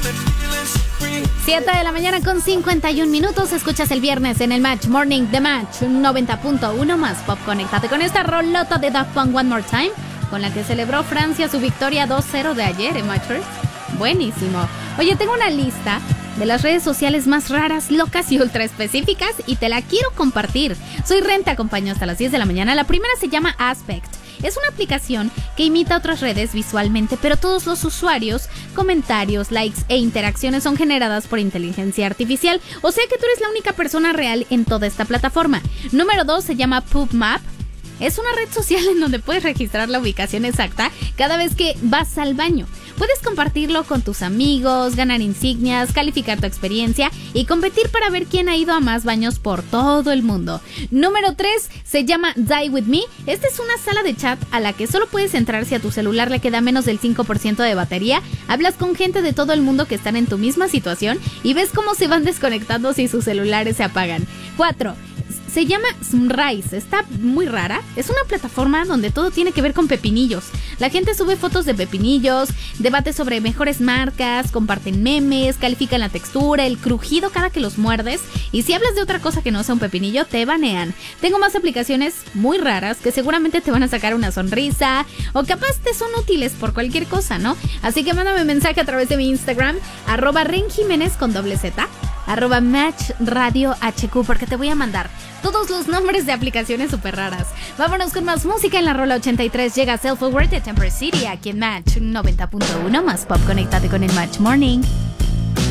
7 de la mañana con 51 minutos. Escuchas el viernes en el Match Morning The Match 90.1 más pop. Conéctate con esta rolota de Daft Punk One More Time, con la que celebró Francia su victoria 2-0 de ayer en Matchers. Buenísimo. Oye, tengo una lista de las redes sociales más raras, locas y ultra específicas y te la quiero compartir. Soy Ren, te acompaño hasta las 10 de la mañana. La primera se llama Aspect. Es una aplicación que imita otras redes visualmente, pero todos los usuarios, comentarios, likes e interacciones son generadas por inteligencia artificial, o sea que tú eres la única persona real en toda esta plataforma. Número 2 se llama PubMap. Es una red social en donde puedes registrar la ubicación exacta cada vez que vas al baño. Puedes compartirlo con tus amigos, ganar insignias, calificar tu experiencia y competir para ver quién ha ido a más baños por todo el mundo. Número 3 se llama Die With Me. Esta es una sala de chat a la que solo puedes entrar si a tu celular le queda menos del 5% de batería. Hablas con gente de todo el mundo que están en tu misma situación y ves cómo se van desconectando si sus celulares se apagan. 4. Se llama Sunrise, está muy rara. Es una plataforma donde todo tiene que ver con pepinillos. La gente sube fotos de pepinillos, debate sobre mejores marcas, comparten memes, califican la textura, el crujido cada que los muerdes. Y si hablas de otra cosa que no sea un pepinillo, te banean. Tengo más aplicaciones muy raras que seguramente te van a sacar una sonrisa o capaz te son útiles por cualquier cosa, ¿no? Así que mándame mensaje a través de mi Instagram, @renjiménez con @, @matchradiohq, porque te voy a mandar todos los nombres de aplicaciones súper raras. Vámonos con más música. En la rola 83 llega Self Aware de Temper City aquí en Match 90.1 más pop. Conéctate con el Match Morning.